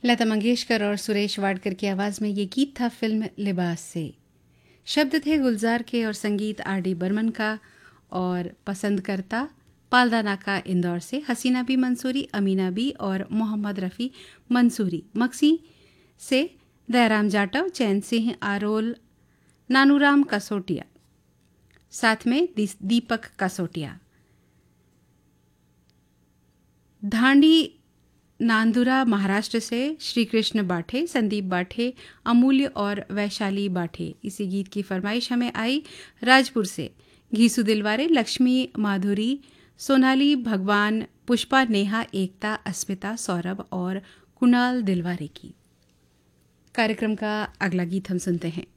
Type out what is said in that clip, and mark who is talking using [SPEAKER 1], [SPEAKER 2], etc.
[SPEAKER 1] लता मंगेशकर और सुरेश वाडकर की आवाज़ में ये गीत था फिल्म लिबास से। शब्द थे गुलजार के और संगीत R.D. बर्मन का। और पसंद करता पालदाना का इंदौर से हसीना बी मंसूरी, अमीना बी और मोहम्मद रफ़ी मंसूरी। मक्सी से दयाराम जाटव, चैन सिंह आरोल, नानूराम कसोटिया, साथ में दीपक कसोटिया। धांडी नांदुरा महाराष्ट्र से श्री कृष्ण बाठे, संदीप बाठे, अमूल्य और वैशाली बाठे। इसी गीत की फरमाइश हमें आई राजपुर से घीसू दिलवारे, लक्ष्मी माधुरी, सोनाली भगवान, पुष्पा, नेहा, एकता, अस्मिता, सौरभ और कुणाल दिलवारे की। कार्यक्रम का अगला गीत हम सुनते हैं।